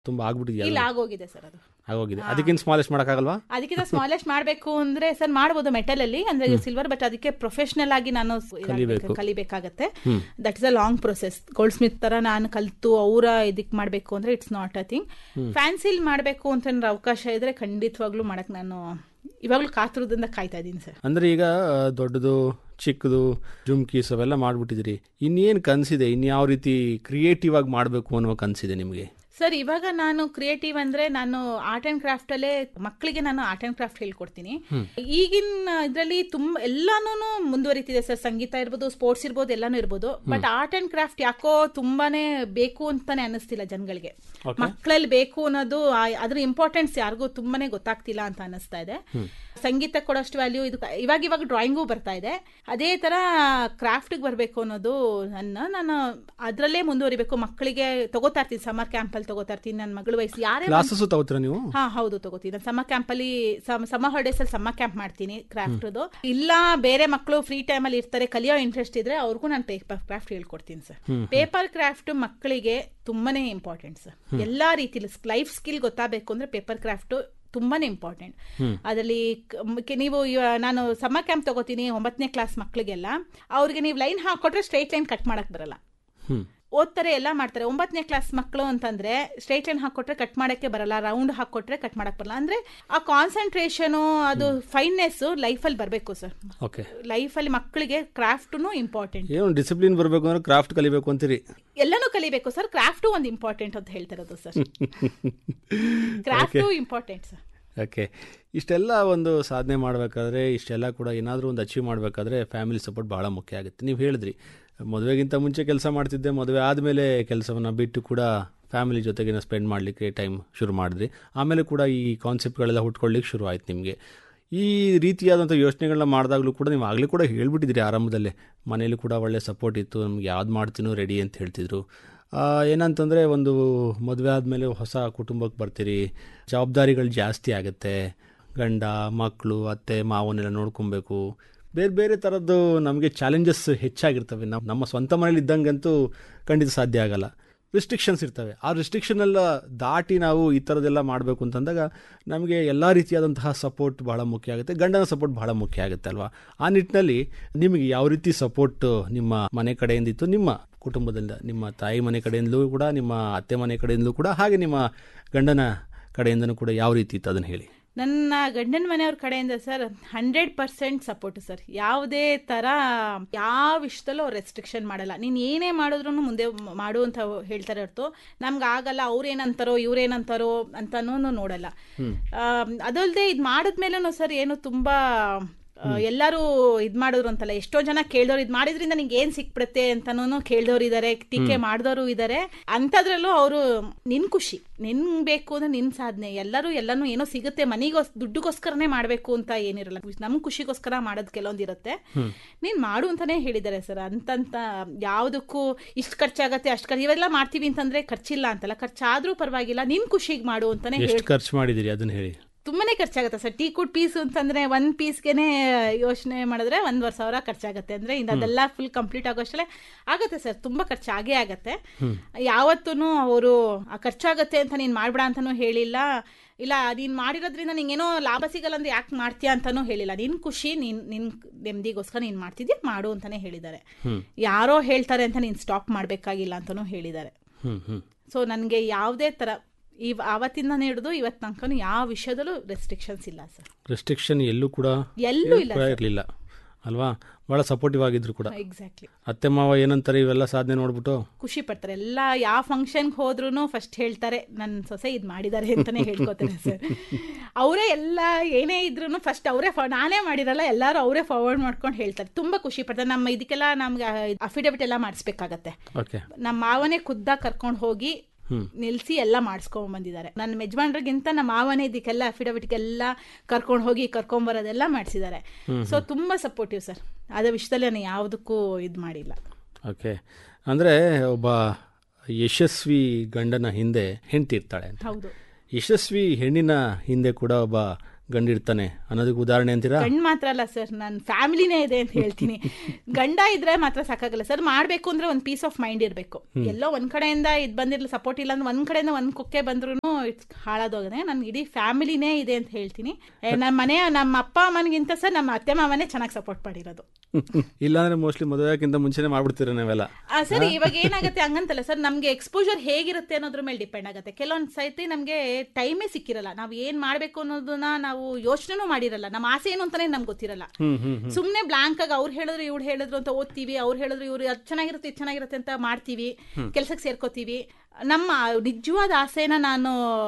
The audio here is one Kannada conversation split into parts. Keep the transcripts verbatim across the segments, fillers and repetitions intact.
ತುಂಬಾ ಆಗ್ಬಿಟ್ಟಿದ್ಯಾ? ಇಲ್ಲ, ಆಗೋಗಿದೆ ಸರ್, ಅದು ಆಗೋಗಿದೆ. ಅದಕ್ಕಿಂತ ಸ್ಮಾಲೆಸ್ಟ್ ಮಾಡೋಕ್ಕಾಗಲ್ವಾ? ಅದಕ್ಕಿಂತ ಸ್ಮಾಲೆಸ್ಟ್ ಮಾಡಬೇಕು ಅಂದ್ರೆ ಸರ್ ಮಾಡ್ಬೋದು ಮೆಟಲ್ ಅಲ್ಲಿ, ಅಂದ್ರೆ ಸಿಲ್ವರ್, ಬಟ್ ಅದಕ್ಕೆ ಪ್ರೊಫೆಷನಲ್ ಆಗಿ ನಾನು ಕಲಿಬೇಕಾಗತ್ತೆ. That is a long process. Gold Smith ತರ ನಾನು ಕಲ್ತು ಅವರ ಇದಕ್ ಮಾಡ್ಬೇಕು ಅಂದ್ರೆ ಇಟ್ಸ್ ನಾಟ್ ಅ ಥಿಂಗ್. ಫ್ಯಾನ್ಸಿಲ್ ಮಾಡ್ಬೇಕು ಅಂತ ಅವಕಾಶ ಇದ್ರೆ ಖಂಡಿತವಾಗ್ಲೂ ಮಾಡಕ್ ನಾನು ಇವಾಗ್ಲೂ ಕಾತುರದಿಂದ ಕಾಯ್ತಾ ಇದೀನಿ ಸರ್. ಅಂದ್ರೆ ಈಗ ದೊಡ್ಡದು ಚಿಕ್ಕದು ಜುಮ್ಕೀಸ್ ಅವೆಲ್ಲ ಮಾಡ್ಬಿಟ್ಟಿದ್ರಿ, ಇನ್ನೇನು ಕನ್ಸಿದೆ? ಇನ್ಯಾವ ರೀತಿ ಕ್ರಿಯೇಟಿವ್ ಆಗಿ ಮಾಡಬೇಕು ಅನ್ನೋ ಕನ್ಸಿದೆ ನಿಮಗೆ? ಸರ್ ಇವಾಗ ನಾನು ಕ್ರಿಯೇಟಿವ್ ಅಂದ್ರೆ ನಾನು ಆರ್ಟ್ ಅಂಡ್ ಕ್ರಾಫ್ಟ್ ಅಲ್ಲೇ ಮಕ್ಕಳಿಗೆ ನಾನು ಆರ್ಟ್ ಅಂಡ್ ಕ್ರಾಫ್ಟ್ ಹೇಳ್ಕೊಡ್ತೀನಿ. ಈಗಿನ ಇದ್ರಲ್ಲಿ ತುಂಬಾ ಎಲ್ಲಾನು ಮುಂದುವರಿತಿದೆ ಸರ್. ಸಂಗೀತ ಇರ್ಬೋದು, ಸ್ಪೋರ್ಟ್ಸ್ ಇರ್ಬೋದು, ಎಲ್ಲಾನು ಇರ್ಬೋದು. ಬಟ್ ಆರ್ಟ್ ಅಂಡ್ ಕ್ರಾಫ್ಟ್ ಯಾಕೋ ತುಂಬಾನೇ ಬೇಕು ಅಂತಾನೆ ಅನಿಸ್ತಿಲ್ಲ ಜನಗಳಿಗೆ. ಮಕ್ಕಳಲ್ಲಿ ಬೇಕು ಅನ್ನೋದು, ಅದ್ರ ಇಂಪಾರ್ಟೆನ್ಸ್ ಯಾರಿಗೂ ತುಂಬಾನೇ ಗೊತ್ತಾಗ್ತಿಲ್ಲ ಅಂತ ಅನಿಸ್ತಾ ಇದೆ. ಸಂಗೀತ ಕೊಡೋಷ್ಟು ವ್ಯಾಲ್ಯೂ ಇದು ಇವಾಗ ಇವಾಗ ಡ್ರಾಯಿಂಗು ಬರ್ತಾ ಇದೆ. ಅದೇ ತರ ಕ್ರಾಫ್ಟ್ ಬರ್ಬೇಕು ಅನ್ನೋದು ನನ್ನ ನಾನು ಅದ್ರಲ್ಲೇ ಮುಂದುವರಿಬೇಕು. ಮಕ್ಕಳಿಗೆ ತಗೋತಾ ಇರ್ತೀನಿ, ಸಮ್ಮರ್ ಕ್ಯಾಂಪ್ ಅಲ್ಲಿ ತಗೋತಾ ಇರ್ತೀನಿ. ನನ್ನ ಮಗಳ ವಯಸ್ಸು ಯಾರೇ ನೀವು? ಹಾ ಹೌದು, ತಗೋತೀನಿ. ನಾನು ಸಮ್ಮರ್ ಕ್ಯಾಂಪ್ ಅಲ್ಲಿ ಸಮ್ಮರ್ ಹಾಲಿಡೇಸ್ ಅಲ್ಲಿ ಸಮ್ಮರ್ ಕ್ಯಾಂಪ್ ಮಾಡ್ತೀನಿ ಕ್ರಾಫ್ಟ್. ಇಲ್ಲ ಬೇರೆ ಮಕ್ಕಳು ಫ್ರೀ ಟೈಮ್ ಅಲ್ಲಿ ಇರ್ತಾರೆ, ಕಲಿಯೋ ಇಂಟ್ರೆಸ್ಟ್ ಇದ್ರೆ ಅವ್ರಿಗೂ ನಾನು ಪೇಪರ್ ಕ್ರಾಫ್ಟ್ ಹೇಳ್ಕೊಡ್ತೀನಿ ಸರ್. ಪೇಪರ್ ಕ್ರಾಫ್ಟ್ ಮಕ್ಕಳಿಗೆ ತುಂಬಾನೇ ಇಂಪಾರ್ಟೆಂಟ್ ಸರ್. ಎಲ್ಲಾ ರೀತಿಲಿ ಲೈಫ್ ಸ್ಕಿಲ್ ಗೊತ್ತಾಗಬೇಕು ಅಂದ್ರೆ ಪೇಪರ್ ಕ್ರಾಫ್ಟ್ ತುಂಬಾನೇ ಇಂಪಾರ್ಟೆಂಟ್. ಅದರಲ್ಲಿ ನೀವು ನಾನು ಸಮ್ಮರ್ ಕ್ಯಾಂಪ್ ತಗೋತೀನಿ ಒಂಬತ್ತನೇ ಕ್ಲಾಸ್ ಮಕ್ಕಳಿಗೆಲ್ಲ. ಅವ್ರಿಗೆ ನೀವು ಲೈನ್ ಹಾಕೊಟ್ರೆ ಸ್ಟ್ರೈಟ್ ಲೈನ್ ಕಟ್ ಮಾಡಕ್ ಬರಲ್ಲ, ಓದ್ತಾರೆ, ಎಲ್ಲ ಮಾಡ್ತಾರೆ. ಒಂಬತ್ತನೇ ಕ್ಲಾಸ್ ಮಕ್ಕಳು ಅಂತಂದ್ರೆ ಸ್ಟ್ರೈಟ್ ಲೈನ್ ಹಾಕೊಟ್ರೆ ಕಟ್ ಮಾಡಕ್ಕೆ ಬರಲ್ಲ, ರೌಂಡ್ ಹಾಕೊಟ್ರೆ ಕಟ್ ಮಾಡಕ್ ಬರಲ್ಲ. ಅಂದ್ರೆ ಆ ಕಾನ್ಸಂಟ್ರೇಷನ್, ಅದು ಫೈನ್ನೆಸ್ ಲೈಫ್ ಅಲ್ಲಿ ಬರ್ಬೇಕು ಸರ್. ಲೈಫ್ ಅಲ್ಲಿ ಮಕ್ಕಳಿಗೆ ಕ್ರಾಫ್ಟ್ ಇಂಪಾರ್ಟೆಂಟ್. ಡಿಸಿಪ್ಲಿನ್ ಬರ್ಬೇಕು ಅಂದ್ರೆ ಕ್ರಾಫ್ಟ್ ಕಲಿಬೇಕು ಅಂತೀರಿ? ಎಲ್ಲಾನು ಕಲಿಬೇಕು ಸರ್. ಕ್ರಾಫ್ಟ್ ಒಂದು ಇಂಪಾರ್ಟೆಂಟ್ ಅಂತ ಹೇಳ್ತಿರೋದು sir. Craft important sir. Okay, ಇಷ್ಟೆಲ್ಲ ಒಂದು ಸಾಧನೆ ಮಾಡಬೇಕಾದ್ರೆ, ಇಷ್ಟೆಲ್ಲ ಕೂಡ ಏನಾದರೂ ಒಂದು ಅಚೀವ್ ಮಾಡಬೇಕಾದ್ರೆ ಫ್ಯಾಮಿಲಿ ಸಪೋರ್ಟ್ ಭಾಳ ಮುಖ್ಯ ಆಗುತ್ತೆ. ನೀವು ಹೇಳಿದ್ರಿ ಮದುವೆಗಿಂತ ಮುಂಚೆ ಕೆಲಸ ಮಾಡ್ತಿದ್ದೆ, ಮದುವೆ ಆದಮೇಲೆ ಕೆಲಸವನ್ನು ಬಿಟ್ಟು ಕೂಡ ಫ್ಯಾಮಿಲಿ ಜೊತೆಗೆ ಸ್ಪೆಂಡ್ ಮಾಡಲಿಕ್ಕೆ ಟೈಮ್ ಶುರು ಮಾಡಿದ್ರಿ. ಆಮೇಲೆ ಕೂಡ ಈ ಕಾನ್ಸೆಪ್ಟ್ಗಳೆಲ್ಲ ಹುಟ್ಕೊಳ್ಳಿಕ್ಕೆ ಶುರು ಆಯ್ತು ನಿಮಗೆ. ಈ ರೀತಿಯಾದಂಥ ಯೋಚನೆಗಳನ್ನ ಮಾಡಿದಾಗಲೂ ಕೂಡ ನೀವು ಆಗಲೇ ಕೂಡ ಹೇಳ್ಬಿಟ್ಟಿದ್ರಿ ಆರಂಭದಲ್ಲೇ, ಮನೇಲಿ ಕೂಡ ಒಳ್ಳೆ ಸಪೋರ್ಟ್ ಇತ್ತು, ನಮ್ಗೆ ಯಾವ್ದು ಮಾಡ್ತೀನೋ ರೆಡಿ ಅಂತ ಹೇಳ್ತಿದ್ರು. ಏನಂತಂದರೆ ಒಂದು ಮದುವೆ ಆದಮೇಲೆ ಹೊಸ ಕುಟುಂಬಕ್ಕೆ ಬರ್ತೀರಿ, ಜವಾಬ್ದಾರಿಗಳು ಜಾಸ್ತಿ ಆಗುತ್ತೆ. ಗಂಡ ಮಕ್ಕಳು ಅತ್ತೆ ಮಾವನ್ನೆಲ್ಲ ನೋಡ್ಕೊಬೇಕು, ಬೇರೆ ಬೇರೆ ಥರದ್ದು ನಮಗೆ ಚಾಲೆಂಜಸ್ ಹೆಚ್ಚಾಗಿರ್ತವೆ. ನಾವು ನಮ್ಮ ಸ್ವಂತ ಮನೇಲಿ ಇದ್ದಂಗಂತೂ ಖಂಡಿತ ಸಾಧ್ಯ ಆಗಲ್ಲ. ರಿಸ್ಟ್ರಿಕ್ಷನ್ಸ್ ಇರ್ತವೆ. ಆ ರಿಸ್ಟ್ರಿಕ್ಷನೆಲ್ಲ ದಾಟಿ ನಾವು ಈ ಥರದ್ದೆಲ್ಲ ಮಾಡಬೇಕು ಅಂತಂದಾಗ ನಮಗೆ ಎಲ್ಲ ರೀತಿಯಾದಂತಹ ಸಪೋರ್ಟ್ ಭಾಳ ಮುಖ್ಯ ಆಗುತ್ತೆ, ಗಂಡನ ಸಪೋರ್ಟ್ ಭಾಳ ಮುಖ್ಯ ಆಗುತ್ತೆ ಅಲ್ವಾ? ಆ ನಿಟ್ಟಿನಲ್ಲಿ ನಿಮಗೆ ಯಾವ ರೀತಿ ಸಪೋರ್ಟ್ ನಿಮ್ಮ ಮನೆ ಕಡೆಯಿಂದ ಇತ್ತು, ನಿಮ್ಮ ಕುಟುಂಬದಿಂದ, ನಿಮ್ಮ ತಾಯಿ ಮನೆ ಕಡೆಯಿಂದಲೂ ಕೂಡ, ನಿಮ್ಮ ಅತ್ತೆ ಮನೆ ಕಡೆಯಿಂದಲೂ ಕೂಡ, ಹಾಗೆ ನಿಮ್ಮ ಗಂಡನ ಕಡೆಯಿಂದನೂ ಕೂಡ ಯಾವ ರೀತಿ ಇತ್ತು ಅದನ್ನು ಹೇಳಿ. ನನ್ನ ಗಂಡನ ಮನೆಯವ್ರ ಕಡೆಯಿಂದ sir hundred percent support sir. ಯಾವುದೇ ತರ ಯಾವ ವಿಷಯದಲ್ಲೂ ಅವ್ರು ರೆಸ್ಟ್ರಿಕ್ಷನ್ ಮಾಡಲ್ಲ. ನೀನ್ ಏನೇ ಮಾಡಿದ್ರು ಮುಂದೆ ಮಾಡು ಅಂತ ಹೇಳ್ತಾರೆ ಹೊರತು ನಮ್ಗೆ ಆಗಲ್ಲ, ಅವ್ರೇನಂತಾರೋ ಇವ್ರೇನಂತಾರೋ ಅಂತಾನೂ ನೋಡಲ್ಲ. ಅದಲ್ದೆ ಇದ್ ಮಾಡಿದ್ಮೇಲೂ ಸರ್ ಏನು ತುಂಬಾ ಎಲ್ಲರೂ ಇದ್ ಮಾಡಿದ್ರು ಅಂತಲ್ಲ, ಎಷ್ಟೋ ಜನ ಕೇಳ್ದವ್ರು ಇದ್ ಮಾಡಿದ್ರಿಂದ ನಿಂಗೆ ಏನ್ ಸಿಕ್ಬಿಡುತ್ತೆ ಅಂತಾನು ಕೇಳ್ದವ್ರು ಇದಾರೆ, ಟೀಕೆ ಮಾಡಿದವರು ಇದಾರೆ. ಅಂತದ್ರಲ್ಲೂ ಅವರು ನಿನ್ ಖುಷಿ, ನಿನ್ ಬೇಕು ಅಂದ್ರೆ ನಿನ್ ಸಾಧನೆ, ಎಲ್ಲರೂ ಎಲ್ಲಾನು ಏನೋ ಸಿಗುತ್ತೆ, ಮನಿಗೋಸ್ ದುಡ್ಡುಗೋಸ್ಕರನೇ ಮಾಡ್ಬೇಕು ಅಂತ ಏನಿರಲ್ಲ, ನಮ್ ಖುಷಿಗೋಸ್ಕರ ಮಾಡೋದ್ ಕೆಲವೊಂದಿರುತ್ತೆ, ನೀನ್ ಮಾಡು ಅಂತಾನೆ ಹೇಳಿದ್ದಾರೆ ಸರ್. ಅಂತಂತ ಯಾವ್ದಕ್ಕೂ ಇಷ್ಟು ಖರ್ಚಾಗತ್ತೆ ಅಷ್ಟು ಖರ್ಚು ಇವೆಲ್ಲ ಮಾಡ್ತೀವಿ ಅಂತಂದ್ರೆ ಖರ್ಚಿಲ್ಲ ಅಂತಲ್ಲ, ಖರ್ಚಾದ್ರೂ ಪರವಾಗಿಲ್ಲ, ನಿನ್ ಖುಷಿಗೆ ಮಾಡು ಅಂತಾನೆ ಹೇಳಿ. ಖರ್ಚು ಮಾಡಿದಿರಿ ಅದನ್ನ ಹೇಳಿ? ತುಂಬಾನೇ ಖರ್ಚಾಗತ್ತೆ ಸರ್. ಟೀ ಕುಡ್ ಪೀಸ್ ಅಂತಂದ್ರೆ ಒಂದ್ ಪೀಸ್ಗೆನೆ ಯೋಚನೆ ಮಾಡಿದ್ರೆ ಒಂದ್ವರೆ ಸಾವಿರ ಖರ್ಚಾಗತ್ತೆ. ಅಂದ್ರೆ ಇನ್ನು ಅದೆಲ್ಲ ಫುಲ್ ಕಂಪ್ಲೀಟ್ ಆಗೋಷ್ಟೇ ಆಗತ್ತೆ ಸರ್, ತುಂಬಾ ಖರ್ಚಾಗೇ ಆಗತ್ತೆ. ಯಾವತ್ತೂ ಅವರು ಖರ್ಚಾಗತ್ತೆ ಅಂತ ನೀನ್ ಮಾಡ್ಬೇಡ ಅಂತಾನು ಹೇಳಿಲ್ಲ, ಇಲ್ಲ ನೀನ್ ಮಾಡಿರೋದ್ರಿಂದ ನಿಂಗೇನೋ ಲಾಭ ಸಿಗಲ್ಲ ಅಂದ್ರೆ ಯಾಕೆ ಮಾಡ್ತೀಯಾ ಅಂತಾನೂ ಹೇಳಿಲ್ಲ. ನಿನ್ ಖುಷಿ, ನೀನ್ ನಿನ್ ನೆಮ್ಮದಿಗೋಸ್ಕರ ನೀನ್ ಮಾಡ್ತಿದ್ಯಾ ಮಾಡು ಅಂತಾನೆ ಹೇಳಿದ್ದಾರೆ. ಯಾರೋ ಹೇಳ್ತಾರೆ ಅಂತ ನೀನ್ ಸ್ಟಾಪ್ ಮಾಡ್ಬೇಕಾಗಿಲ್ಲ ಅಂತಾನೂ ಹೇಳಿದ್ದಾರೆ. ಸೊ ನನ್ಗೆ ಯಾವುದೇ ತರ ಈ ಅವತ್ತಿಂದ ಹಿಡಿದು ಇವತ್ತು ತನಕ ಯಾವ ವಿಷಯದಲ್ಲೂ ರೆಸ್ಟ್ರಿಕ್ಷನ್ಸ್ ಇಲ್ಲ ಸರ್. ರೆಸ್ಟ್ರಿಕ್ಷನ್ ಎಲ್ಲೂ ಕೂಡ ಎಲ್ಲೂ ಇಲ್ಲ ಇರಲಿಲ್ಲ ಅಲ್ವಾ? ಬಹಳ ಸಪೋರ್ಟಿವ್ ಆಗಿದ್ರು ಕೂಡ. ಎಕ್ಸಾಕ್ಟ್ಲಿ. ಅತ್ತೆ ಮಾವ ಏನಂತಾರೆ ಇವೆಲ್ಲ ಸಾಧನೆ ನೋಡ್ಬಿಟ್ಟು ಖುಷಿ ಪಡ್ತಾರೆ. ಎಲ್ಲ ಯಾವ ಫಂಕ್ಷನ್ಗೆ ಹೋದ್ರು ಫಸ್ಟ್ ಹೇಳ್ತಾರೆ ನನ್ನ ಸೊಸೆ ಇದ್ ಮಾಡಿದ್ದಾರೆ ಅಂತಾನೆ ಹೇಳ್ಕೊತಾರೆ ಸರ್. ಅವರೇ ಎಲ್ಲ ಏನೇ ಇದ್ರು ಫಸ್ಟ್ ಅವರೇ ನಾನೇ ಮಾಡಿರಲ್ಲ, ಎಲ್ಲಾರು ಅವರೇ ಫಾರ್ವರ್ಡ್ ಮಾಡ್ಕೊಂಡು ಹೇಳ್ತಾರೆ. ತುಂಬಾ ಖುಷಿ ಪಡ್ತಾರೆ. ನಮ್ಮ ಇದಕ್ಕೆಲ್ಲ ನಮ್ಗೆ ಅಫಿಡವಿಟ್ ಎಲ್ಲ ಮಾಡಿಸ್ಬೇಕಾಗತ್ತೆ. ನಮ್ಮ ಮಾವನೇ ಖುದ್ದಾಗಿ ಕರ್ಕೊಂಡು ಹೋಗಿ ನಿಲ್ಸಿ ಎಲ್ಲ ಮಾಡಿಸ್ಕೊಂಡ್ ಬಂದಿದ್ದಾರೆ. ನನ್ನ ಯಜಮಾನ್ರಿಗಿಂತ ನಮ್ಮ ಮಾವನೇ ಇದಕ್ಕೆಲ್ಲ ಅಫಿಡವಿಟ್ಗೆಲ್ಲ ಕರ್ಕೊಂಡು ಹೋಗಿ ಕರ್ಕೊಂಡ್ ಬರೋದೆಲ್ಲ ಮಾಡಿಸಿದ್ದಾರೆ. ಸೊ ತುಂಬಾ ಸಪೋರ್ಟಿವ್ ಸರ್. ಅದ ವಿಷಯದಲ್ಲಿ ನಾನು ಯಾವುದಕ್ಕೂ ಇದು ಮಾಡಿಲ್ಲ. ಓಕೆ, ಅಂದ್ರೆ ಒಬ್ಬ ಯಶಸ್ವಿ ಗಂಡನ ಹಿಂದೆ ಹೆಂಡತಿ ಇರ್ತಾಳೆ. ಹೌದು. ಯಶಸ್ವಿ ಹೆಣ್ಣಿನ ಹಿಂದೆ ಕೂಡ ಒಬ್ಬ ಗಂಡಿರ್ತಾನೆ ಅನ್ನೋದಕ್ಕೆ ಉದಾಹರಣೆ ಅಂತೀರಾ? ಗಂಡ್ ಮಾತ್ರ ಅಲ್ಲ ಸರ್, ನನ್ನ ಫ್ಯಾಮಿಲಿನೇ ಇದೆ ಅಂತ ಹೇಳ್ತೀನಿ. ಗಂಡ ಇದ್ರೆ ಮಾತ್ರ ಸಾಕಾಗಲ್ಲ ಸರ್, ಮಾಡ್ಬೇಕು ಅಂದ್ರೆ ಒಂದ್ ಪೀಸ್ ಆಫ್ ಮೈಂಡ್ ಇರ್ಬೇಕು. ಎಲ್ಲೋ ಒಂದ್ ಕಡೆಯಿಂದ ಇದ್ ಬಂದಿರ್ಲಿ ಸಪೋರ್ಟ್ ಇಲ್ಲ ಅಂದ್ರೆ ಒಂದ್ ಕಡೆಯಿಂದ ಒಂದ್ ಕುಕ್ಕೆ ಬಂದ್ರು ಹಾಳಾದೋಗದೆ. ನನ್ ಇಡೀ ಫ್ಯಾಮಿಲಿನೇ ಇದೆ ಅಂತ ಹೇಳ್ತೀನಿ. ನಮ್ಮ ಮನೆ ನಮ್ಮ ಅಪ್ಪ ಅಮ್ಮನಿಗಿಂತ ಸರ್ ನಮ್ಮ ಅತ್ತೆ ಮಾವನೇ ಚೆನ್ನಾಗಿ ಸಪೋರ್ಟ್ ಮಾಡಿರೋದು. ಇಲ್ಲಾಂದ್ರೆ ಮೋಸ್ಟ್ಲಿ ಮದುವೆಕ್ಕಿಂತ ಮುಂಚೆನೆ ಮಾಡ್ಬಿಡ್ತೀರ ನೀವೆಲ್ಲ. ಸರ್ ಇವಾಗ ಏನಾಗುತ್ತೆ ಹಂಗಂತಲ್ಲ ಸರ್, ನಮ್ಗೆ ಎಕ್ಸ್ಪೋಜರ್ ಹೇಗಿರುತ್ತೆ ಅನ್ನೋದ್ರ ಮೇಲೆ ಡಿಪೆಂಡ್ ಆಗುತ್ತೆ. ಕೆಲವೊಂದ್ ಸೈತಿ ನಮ್ಗೆ ಟೈಮೇ ಸಿಕ್ಕಿರಲ್ಲ, ನಾವ್ ಏನ್ ಮಾಡ್ಬೇಕು ಅನ್ನೋದನ್ನ ನಾವು ಯೋಚನೆ ಮಾಡಿರಲ್ಲ, ನಮ್ಮ ಆಸೆ ಏನು ಅಂತಾನೆ ನಮ್ಗೆ ಗೊತ್ತಿರಲ್ಲ. ಸುಮ್ನೆ ಬ್ಲಾಂಕ್ ಆಗಿ ಅವ್ರು ಹೇಳಿದ್ರು ಇವ್ರು ಹೇಳಿದ್ರು ಅಂತ ಓದ್ತೀವಿ, ಅವ್ರು ಹೇಳಿದ್ರು ಇವ್ರು ಅದ್ ಚೆನ್ನಾಗಿರುತ್ತೆ ಇದು ಚೆನ್ನಾಗಿರುತ್ತೆ ಅಂತ ಮಾಡ್ತೀವಿ, ಕೆಲ್ಸಕ್ಕೆ ಸೇರ್ಕೋತೀವಿ. ನಮ್ಮ ನಿಜವಾದ ಆಸೆನ ನಾನು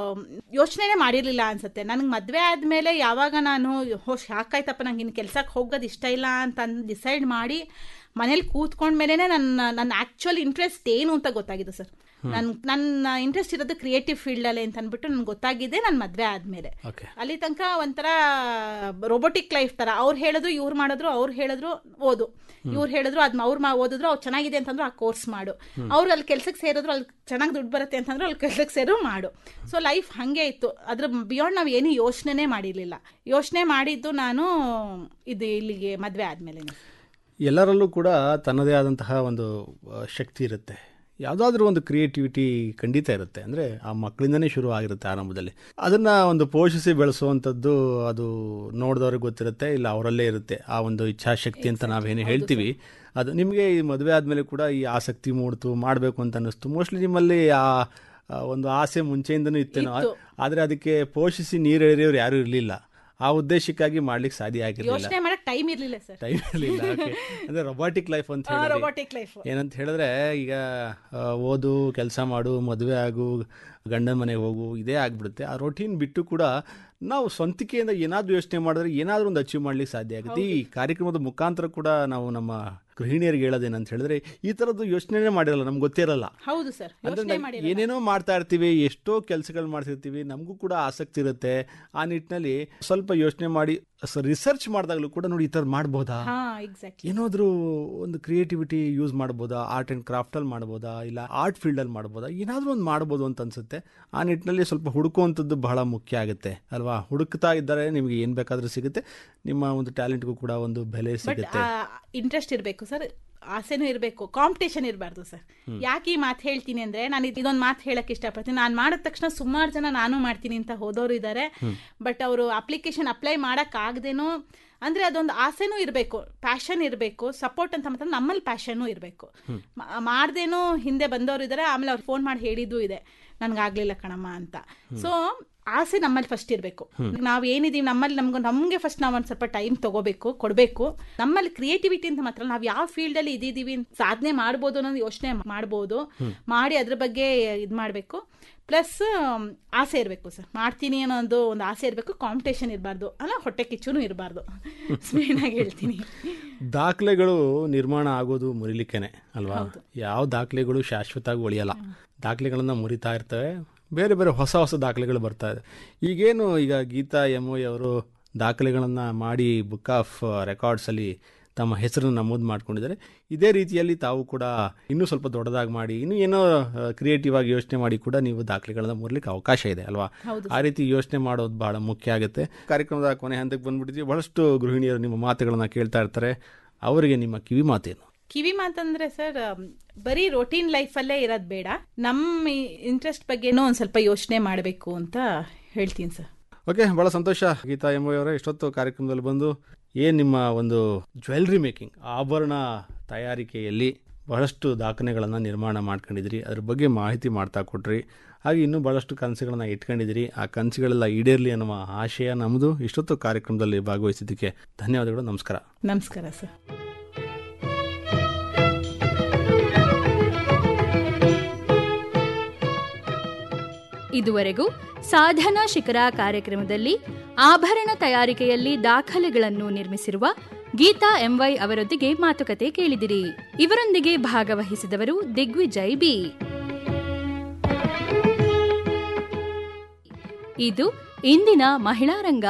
ಯೋಚನೆ ಮಾಡಿರ್ಲಿಲ್ಲ ಅನ್ಸುತ್ತೆ. ನನ್ಗೆ ಮದ್ವೆ ಆದ್ಮೇಲೆ ಯಾವಾಗ ನಾನು ಹೋ ಶಾಕಾಯ್ತಪ್ಪ ನಂಗೆ ಇನ್ನು ಕೆಲ್ಸಕ್ಕೆ ಹೋಗೋದು ಇಷ್ಟ ಇಲ್ಲ ಅಂತ ಡಿಸೈಡ್ ಮಾಡಿ ಮನೇಲಿ ಕೂತ್ಕೊಂಡ್ಮೇಲೆ ನನ್ನ ನನ್ನ ಆಕ್ಚುಯಲ್ ಇಂಟ್ರೆಸ್ಟ್ ಏನು ಅಂತ ಗೊತ್ತಾಗಿದೆ ಸರ್. ನನ್ ನನ್ನ ಇಂಟ್ರೆಸ್ಟ್ ಇರೋದು ಕ್ರಿಯೇಟಿವ್ ಫೀಲ್ಡ್ ಅಲ್ಲೇ ಅಂತ ಅಂದ್ಬಿಟ್ಟು ನನ್ಗೆ ಗೊತ್ತಾಗಿದೆ ನನ್ನ ಮದ್ವೆ ಆದ್ಮೇಲೆ. ಅಲ್ಲಿ ತನಕ ಒಂಥರ ರೋಬೋಟಿಕ್ ಲೈಫ್ ತರ, ಅವ್ರು ಹೇಳಿದ್ರು ಇವ್ರು ಮಾಡಿದ್ರು, ಅವ್ರು ಹೇಳಿದ್ರು ಓದು, ಇವ್ರು ಹೇಳಿದ್ರು ಅದ್ ಅವ್ರು ಓದಿದ್ರು ಅವ್ರು ಚೆನ್ನಾಗಿದೆ ಅಂತಂದ್ರು ಆ ಕೋರ್ಸ್ ಮಾಡು, ಅವ್ರು ಅಲ್ಲಿ ಕೆಲ್ಸಕ್ಕೆ ಸೇರಿದ್ರು ಅಲ್ಲಿ ಚೆನ್ನಾಗಿ ದುಡ್ಡು ಬರುತ್ತೆ ಅಂತಂದ್ರು ಅಲ್ಲಿ ಕೆಲ್ಸಕ್ಕೆ ಸೇರು ಮಾಡು. ಸೊ ಲೈಫ್ ಹಂಗೆ ಇತ್ತು, ಅದ್ರ ಬಿಯಾಂಡ್ ನಾವ್ ಏನು ಯೋಚನೆ ಮಾಡಿರ್ಲಿಲ್ಲ. ಯೋಚನೆ ಮಾಡಿದ್ದು ನಾನು ಇದು ಇಲ್ಲಿಗೆ ಮದ್ವೆ ಆದ್ಮೇಲೆ. ಎಲ್ಲರಲ್ಲೂ ಕೂಡ ತನ್ನದೇ ಆದಂತಹ ಒಂದು ಶಕ್ತಿ ಇರುತ್ತೆ, ಯಾವುದಾದ್ರೂ ಒಂದು ಕ್ರಿಯೇಟಿವಿಟಿ ಖಂಡಿತ ಇರುತ್ತೆ. ಅಂದರೆ ಆ ಮಕ್ಕಳಿಂದನೇ ಶುರು ಆಗಿರುತ್ತೆ ಆರಂಭದಲ್ಲಿ. ಅದನ್ನು ಒಂದು ಪೋಷಿಸಿ ಬೆಳೆಸುವಂಥದ್ದು ಅದು ನೋಡಿದವ್ರಿಗೆ ಗೊತ್ತಿರುತ್ತೆ, ಇಲ್ಲ ಅವರಲ್ಲೇ ಇರುತ್ತೆ ಆ ಒಂದು ಇಚ್ಛಾಶಕ್ತಿ ಅಂತ ನಾವೇನು ಹೇಳ್ತೀವಿ. ಅದು ನಿಮಗೆ ಈ ಮದುವೆ ಆದಮೇಲೆ ಕೂಡ ಈ ಆಸಕ್ತಿ ಮೂಡ್ತು, ಮಾಡಬೇಕು ಅಂತ ಅನ್ನಿಸ್ತು. ಮೋಸ್ಟ್ಲಿ ನಿಮ್ಮಲ್ಲಿ ಆ ಒಂದು ಆಸೆ ಮುಂಚೆಯಿಂದನೂ ಇತ್ತೇನೋ, ಆದರೆ ಅದಕ್ಕೆ ಪೋಷಿಸಿ ನೀರು ಎಳೆಯೋರು ಯಾರೂ ಇರಲಿಲ್ಲ. ಆ ಉದ್ದೇಶಕ್ಕಾಗಿ ಮಾಡ್ಲಿಕ್ಕೆ ಸಾಧ್ಯ ಆಗಿರಲಿಲ್ಲ, ಟೈಮ್ ಇರಲಿಲ್ಲ ಸರ್, ಟೈಮ್ ಇರಲಿಲ್ಲ. ಅಂದ್ರೆ ರೊಬೋಟಿಕ್ ಲೈಫ್ ಅಂತ ಹೇಳಿ ಏನಂತ ಹೇಳಿದ್ರೆ, ಈಗ ಓದು, ಕೆಲಸ ಮಾಡು, ಮದುವೆ ಆಗು, ಗಂಡನ ಮನೆಗೆ ಹೋಗು, ಇದೇ ಆಗ್ಬಿಡುತ್ತೆ. ಆ ರೊಟೀನ್ ಬಿಟ್ಟು ಕೂಡ ನಾವು ಸ್ವಂತಿಕೆಯಿಂದ ಏನಾದರೂ ಯೋಚನೆ ಮಾಡಿದ್ರೆ ಏನಾದರೂ ಒಂದು ಅಚೀವ್ ಮಾಡ್ಲಿಕ್ಕೆ ಸಾಧ್ಯ ಆಗುತ್ತೆ. ಈ ಕಾರ್ಯಕ್ರಮದ ಮುಖಾಂತರ ಕೂಡ ನಾವು ನಮ್ಮ ಗೃಹಿಣಿಯರಿಗೆ ಹೇಳೋದೇನಂತ ಹೇಳಿದ್ರೆ, ಈ ಥರದ್ದು ಯೋಚನೆ ಮಾಡಿರಲ್ಲ, ನಮ್ಗೆ ಗೊತ್ತಿರಲ್ಲ. ಹೌದು ಸರ್, ಅಂದ್ರೆ ಏನೇನೋ ಮಾಡ್ತಾ ಇರ್ತೀವಿ, ಎಷ್ಟೋ ಕೆಲಸಗಳು ಮಾಡ್ತಿರ್ತೀವಿ, ನಮಗೂ ಕೂಡ ಆಸಕ್ತಿ ಇರುತ್ತೆ. ಆ ನಿಟ್ಟಿನಲ್ಲಿ ಸ್ವಲ್ಪ ಯೋಚನೆ ಮಾಡಿ ರಿಸರ್ಚ್ ಮಾಡಿದಾಗಲೂ ಕೂಡ ನೋಡಿ ಈ ಥರ ಮಾಡ್ಬೋದಾ, ಏನಾದರೂ ಒಂದು ಕ್ರಿಯೇಟಿವಿಟಿ ಯೂಸ್ ಮಾಡ್ಬೋದಾ, ಆರ್ಟ್ ಆ್ಯಂಡ್ ಕ್ರಾಫ್ಟಲ್ಲಿ ಮಾಡ್ಬೋದಾ, ಇಲ್ಲ ಆರ್ಟ್ ಫೀಲ್ಡಲ್ಲಿ ಮಾಡ್ಬೋದಾ, ಏನಾದರೂ ಒಂದು ಮಾಡ್ಬೋದು ಅಂತ ಅನ್ಸುತ್ತೆ. ಆ ನಿಟ್ಟಿನಲ್ಲಿ ಸ್ವಲ್ಪ ಹುಡುಕುವಂಥದ್ದು ಬಹಳ ಮುಖ್ಯ ಆಗುತ್ತೆ ಅಲ್ವಾ? ಹುಡುಕ್ತಾ ಇದ್ದಾರೆ, ನಿಮಗೆ ಏನು ಬೇಕಾದರೂ ಸಿಗುತ್ತೆ, ನಿಮ್ಮ ಒಂದು ಟ್ಯಾಲೆಂಟ್ಗೂ ಕೂಡ ಒಂದು ಬೆಲೆ ಸಿಗುತ್ತೆ. ಇಂಟ್ರೆಸ್ಟ್ ಇರಬೇಕು ಸರ್, ಆಸೆನೂ ಇರಬೇಕು, ಕಾಂಪಿಟೇಷನ್ ಇರಬಾರ್ದು ಸರ್. ಯಾಕೆ ಈ ಮಾತು ಹೇಳ್ತೀನಿ ಅಂದ್ರೆ, ನಾನು ಇದೊಂದು ಮಾತು ಹೇಳಕ್ ಇಷ್ಟಪಡ್ತೀನಿ. ನಾನು ಮಾಡಿದ ತಕ್ಷಣ ಸುಮಾರು ಜನ ನಾನು ಮಾಡ್ತೀನಿ ಅಂತ ಹೋದವರು ಇದ್ದಾರೆ. ಬಟ್ ಅವರು ಅಪ್ಲಿಕೇಶನ್ ಅಪ್ಲೈ ಮಾಡಕ್ ಆಗದೇನೋ, ಅಂದ್ರೆ ಅದೊಂದು ಆಸೆನೂ ಇರಬೇಕು, ಪ್ಯಾಷನ್ ಇರಬೇಕು, ಸಪೋರ್ಟ್ ಅಂತ ಮಾತ್ರ ನಮ್ಮಲ್ಲಿ ಪ್ಯಾಷನ್ನು ಇರಬೇಕು. ಮಾಡ್ದೇನೋ ಹಿಂದೆ ಬಂದವರು ಇದ್ದಾರೆ, ಆಮೇಲೆ ಅವ್ರು ಫೋನ್ ಮಾಡಿ ಹೇಳಿದ್ದು ಇದೆ, ನನ್ಗಾಗ್ಲಿಲ್ಲ ಕಣಮ್ಮ ಅಂತ. ಸೊ ಆಸೆ ನಮ್ಮಲ್ಲಿ ಫಸ್ಟ್ ಇರಬೇಕು. ನಾವ್ ಏನಿದೀವಿ ನಮ್ಮಲ್ಲಿ ನಮ್ಗೆ ನಮ್ಗೆ ಫಸ್ಟ್ ನಾವ್ ಒಂದ್ ಸ್ವಲ್ಪ ಟೈಮ್ ತಗೋಬೇಕು, ಕೊಡ್ಬೇಕು. ನಮ್ಮಲ್ಲಿ ಕ್ರಿಯೇಟಿವಿಟಿ ಅಂತ ಮಾತ್ರ ನಾವ್ ಯಾವ ಫೀಲ್ಡ್ ಅಲ್ಲಿ ಇದೀವಿ, ಸಾಧನೆ ಮಾಡ್ಬೋದು ಅನ್ನೋದು ಯೋಚನೆ ಮಾಡ್ಬೋದು, ಮಾಡಿ ಅದ್ರ ಬಗ್ಗೆ ಇದ್ ಮಾಡ್ಬೇಕು. ಪ್ಲಸ್ ಆಸೆ ಇರಬೇಕು ಸರ್, ಮಾಡ್ತೀನಿ ಅನ್ನೋದು ಒಂದು ಆಸೆ ಇರಬೇಕು. ಕಾಂಪಿಟೇಷನ್ ಇರಬಾರ್ದು, ಅಲ್ಲ ಹೊಟ್ಟೆ ಕಿಚ್ಚುನು ಇರಬಾರ್ದು, ಸ್ಮೇನ್ ಆಗಿ ಹೇಳ್ತೀನಿ. ದಾಖಲೆಗಳು ನಿರ್ಮಾಣ ಆಗೋದು ಮುರಿಲಿಕ್ಕೇನೆ ಅಲ್ವಾ? ಯಾವ ದಾಖಲೆಗಳು ಶಾಶ್ವತ ಆಗಿ ಉಳಿಯಲ್ಲ, ದಾಖಲೆಗಳನ್ನ ಮುರಿತಾ ಇರ್ತವೆ, ಬೇರೆ ಬೇರೆ ಹೊಸ ಹೊಸ ದಾಖಲೆಗಳು ಬರ್ತಾ ಇದೆ. ಈಗೇನು ಈಗ ಗೀತಾ ಎಮ್ ಒ ಅವರು ದಾಖಲೆಗಳನ್ನು ಮಾಡಿ ಬುಕ್ ಆಫ್ ರೆಕಾರ್ಡ್ಸಲ್ಲಿ ತಮ್ಮ ಹೆಸರನ್ನು ನಮೂದು ಮಾಡ್ಕೊಂಡಿದ್ದಾರೆ, ಇದೇ ರೀತಿಯಲ್ಲಿ ತಾವು ಕೂಡ ಇನ್ನೂ ಸ್ವಲ್ಪ ದೊಡ್ಡದಾಗಿ ಮಾಡಿ, ಇನ್ನೂ ಏನೋ ಕ್ರಿಯೇಟಿವ್ ಆಗಿ ಯೋಚನೆ ಮಾಡಿ ಕೂಡ ನೀವು ದಾಖಲೆಗಳನ್ನ ಮುರ್ಲಿಕ್ಕೆ ಅವಕಾಶ ಇದೆ ಅಲ್ವಾ? ಆ ರೀತಿ ಯೋಚನೆ ಮಾಡೋದು ಬಹಳ ಮುಖ್ಯ ಆಗುತ್ತೆ. ಕಾರ್ಯಕ್ರಮದ ಕೊನೆ ಹಂತಕ್ಕೆ ಬಂದ್ಬಿಟ್ಟಿದ್ವಿ. ಬಹಳಷ್ಟು ಗೃಹಿಣಿಯರು ನಿಮ್ಮ ಮಾತುಗಳನ್ನ ಕೇಳ್ತಾ ಇರ್ತಾರೆ, ಅವರಿಗೆ ನಿಮ್ಮ ಕಿವಿ ಮಾತೇನು? ಕಿವಿ ಮಾತಂದ್ರೆ ಸರ್, ಬರೀ ರೋಟೀನ್ ಲೈಫಲ್ಲೇ ಇರೋದು ಬೇಡ, ನಮ್ಮ ಇಂಟ್ರೆಸ್ಟ್ ಬಗ್ಗೆನೂ ಒಂದು ಸ್ವಲ್ಪ ಯೋಚನೆ ಮಾಡಬೇಕು ಅಂತ ಹೇಳ್ತೀನಿ ಸರ್. ಓಕೆ, ಭಾಳ ಸಂತೋಷ ಗೀತಾ ಎಮ್ ಅವರೇ, ಇಷ್ಟೊತ್ತು ಕಾರ್ಯಕ್ರಮದಲ್ಲಿ ಬಂದು ಏನು ನಿಮ್ಮ ಒಂದು ಜ್ಯುವೆಲ್ರಿ ಮೇಕಿಂಗ್, ಆಭರಣ ತಯಾರಿಕೆಯಲ್ಲಿ ಬಹಳಷ್ಟು ದಾಖಲೆಗಳನ್ನು ನಿರ್ಮಾಣ ಮಾಡ್ಕೊಂಡಿದ್ರಿ, ಅದ್ರ ಬಗ್ಗೆ ಮಾಹಿತಿ ಮಾಡ್ತಾ ಕೊಟ್ರಿ. ಹಾಗೆ ಇನ್ನೂ ಭಾಳಷ್ಟು ಕನಸುಗಳನ್ನು ಇಟ್ಕೊಂಡಿದ್ದೀರಿ, ಆ ಕನಸುಗಳೆಲ್ಲ ಈಡೇರಲಿ ಅನ್ನುವ ಆಶಯ ನಮ್ಮದು. ಇಷ್ಟೊತ್ತು ಕಾರ್ಯಕ್ರಮದಲ್ಲಿ ಭಾಗವಹಿಸಿದ್ದಕ್ಕೆ ಧನ್ಯವಾದಗಳು. ನಮಸ್ಕಾರ. ನಮಸ್ಕಾರ ಸರ್. ಇದುವರೆಗೂ ಸಾಧನಾ ಶಿಖರ ಕಾರ್ಯಕ್ರಮದಲ್ಲಿ ಆಭರಣ ತಯಾರಿಕೆಯಲ್ಲಿ ದಾಖಲೆಗಳನ್ನು ನಿರ್ಮಿಸಿರುವ ಗೀತಾ ಎಂವೈ ಅವರೊಂದಿಗೆ ಮಾತುಕತೆ ಕೇಳಿದಿರಿ. ಇವರೊಂದಿಗೆ ಭಾಗವಹಿಸಿದವರು ದಿಗ್ವಿಜಯ್ ಬಿ. ಇದು ಇಂದಿನ ಮಹಿಳಾ ರಂಗ.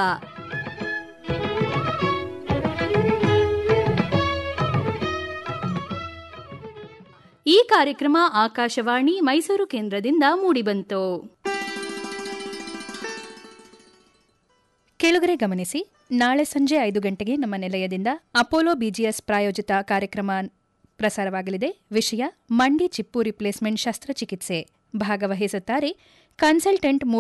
ಈ ಕಾರ್ಯಕ್ರಮ ಆಕಾಶವಾಣಿ ಮೈಸೂರು ಕೇಂದ್ರದಿಂದ ಮೂಡಿಬಂತು. ಕೇಳುಗರೆ ಗಮನಿಸಿ, ನಾಳೆ ಸಂಜೆ ಐದು ಗಂಟೆಗೆ ನಮ್ಮ ನಿಲಯದಿಂದ ಅಪೋಲೋ ಬಿಜಿಎಸ್ ಪ್ರಾಯೋಜಿತ ಕಾರ್ಯಕ್ರಮ ಪ್ರಸಾರವಾಗಲಿದೆ. ವಿಷಯ ಮಂಡಿ ಚಿಪ್ಪು ರಿಪ್ಲೇಸ್ಮೆಂಟ್ ಶಸ್ತ್ರಚಿಕಿತ್ಸೆ. ಭಾಗವಹಿಸುತ್ತಾರೆ ಕನ್ಸಲ್ಟೆಂಟ್